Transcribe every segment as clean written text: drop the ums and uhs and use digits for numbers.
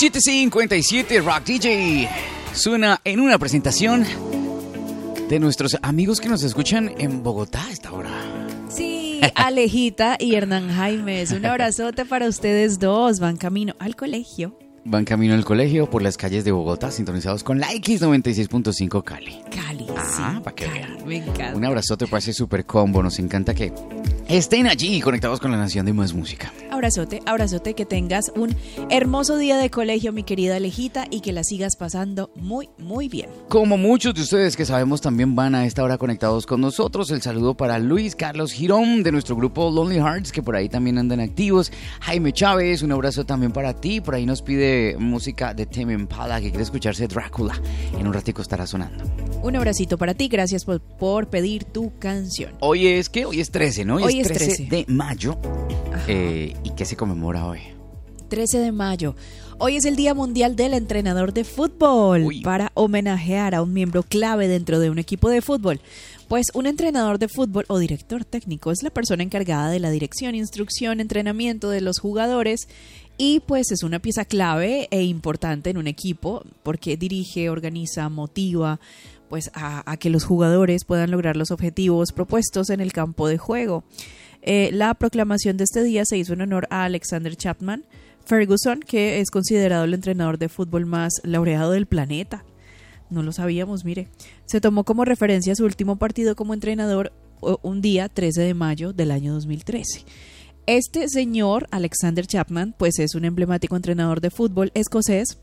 7:57 Rock DJ suena en una presentación de nuestros amigos que nos escuchan en Bogotá a esta hora. Sí, Alejita y Hernán Jaimes, un abrazote para ustedes dos. Van camino al colegio. Van camino al colegio por las calles de Bogotá, sintonizados con la X96.5 Cali. Cali, Ah, sí. para que vean. Me encanta. Un abrazote para ese super combo. Nos encanta que estén allí conectados con la nación de más música. Abrazote, que tengas un hermoso día de colegio, mi querida Alejita, y que la sigas pasando muy, muy bien. Como muchos de ustedes que sabemos también van a esta hora conectados con nosotros, el saludo para Luis Carlos Girón de nuestro grupo Lonely Hearts, que por ahí también andan activos. Jaime Chávez, un abrazo también para ti. Por ahí nos pide música de Tame Impala, que quiere escucharse Drácula. En un ratico estará sonando. Un abracito para ti, gracias por pedir tu canción. Hoy es 13, ¿no? Hoy es 13 de mayo. ¿Y qué se conmemora hoy? 13 de mayo. Hoy es el Día Mundial del Entrenador de Fútbol. Uy. Para homenajear a un miembro clave dentro de un equipo de fútbol. Pues un entrenador de fútbol o director técnico es la persona encargada de la dirección, instrucción, entrenamiento de los jugadores y pues es una pieza clave e importante en un equipo porque dirige, organiza, motiva pues a que los jugadores puedan lograr los objetivos propuestos en el campo de juego. La proclamación de este día se hizo en honor a Alexander Chapman Ferguson, que es considerado el entrenador de fútbol más laureado del planeta. No lo sabíamos, mire. Se tomó como referencia su último partido como entrenador un día 13 de mayo del año 2013. Este señor, Alexander Chapman, pues es un emblemático entrenador de fútbol escocés.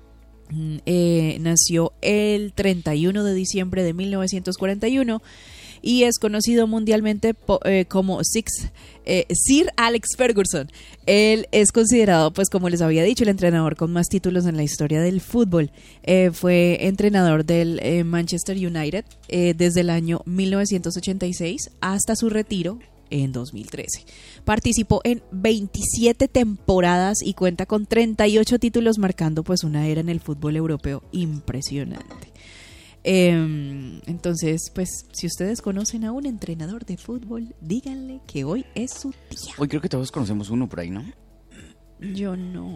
Nació el 31 de diciembre de 1941 y es conocido mundialmente como Sir Alex Ferguson. Él es considerado, pues como les había dicho, el entrenador con más títulos en la historia del fútbol. Fue entrenador del Manchester United desde el año 1986 hasta su retiro en 2013. Participó en 27 temporadas y cuenta con 38 títulos, marcando pues una era en el fútbol europeo impresionante. Entonces, pues, si ustedes conocen a un entrenador de fútbol, díganle que hoy es su día. Hoy creo que todos conocemos uno por ahí, ¿no? Yo no.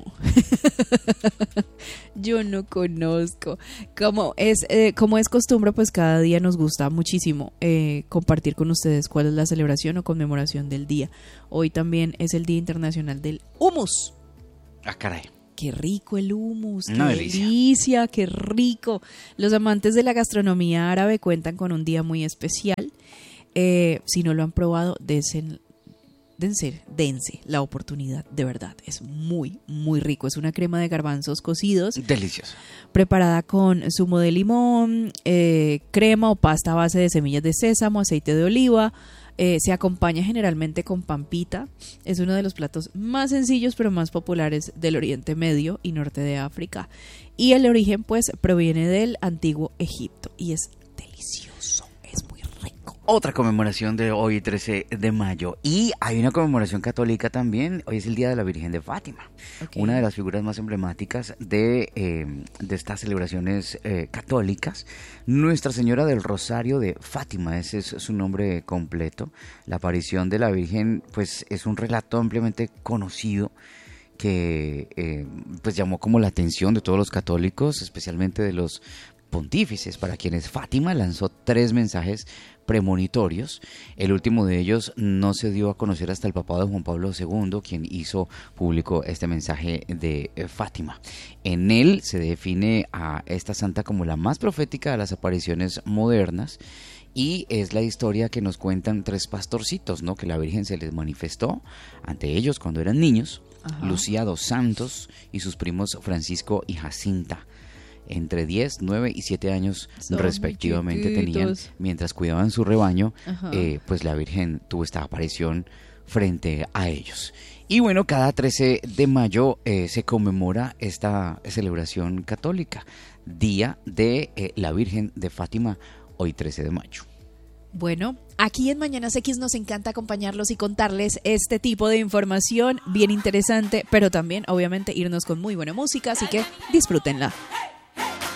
Yo no conozco. Como es costumbre, pues cada día nos gusta muchísimo compartir con ustedes cuál es la celebración o conmemoración del día. Hoy también es el Día Internacional del Hummus. Ah, caray. Qué rico el hummus, qué Una delicia, qué rico. Los amantes de la gastronomía árabe cuentan con un día muy especial. Si no lo han probado, dense la oportunidad, de verdad. Es muy, muy rico. Es una crema de garbanzos cocidos. Delicioso. Preparada con zumo de limón, crema o pasta a base de semillas de sésamo, aceite de oliva. Se acompaña generalmente con pampita. Es uno de los platos más sencillos pero más populares del Oriente Medio y Norte de África. Y el origen pues proviene del antiguo Egipto y es delicioso, es muy rico. Otra conmemoración de hoy, 13 de mayo. Y hay una conmemoración católica también. Hoy es el Día de la Virgen de Fátima. Okay. Una de las figuras más emblemáticas de estas celebraciones católicas. Nuestra Señora del Rosario de Fátima, ese es su nombre completo. La aparición de la Virgen pues es un relato ampliamente conocido que pues llamó como la atención de todos los católicos, especialmente de los pontífices, para quienes Fátima lanzó 3 mensajes premonitorios. El último de ellos no se dio a conocer hasta el papado de Juan Pablo II, quien hizo público este mensaje de Fátima. En él se define a esta santa como la más profética de las apariciones modernas, y es la historia que nos cuentan 3 pastorcitos, ¿no? Que la Virgen se les manifestó ante ellos cuando eran niños. Ajá. Lucía dos Santos y sus primos Francisco y Jacinta, entre 10, 9 y 7 años respectivamente tenían, mientras cuidaban su rebaño. Pues la Virgen tuvo esta aparición frente a ellos. Y bueno, cada 13 de mayo se conmemora esta celebración católica, Día de la Virgen de Fátima, hoy 13 de mayo. Bueno, aquí en Mañanas X nos encanta acompañarlos y contarles este tipo de información bien interesante, pero también obviamente irnos con muy buena música, así que disfrútenla.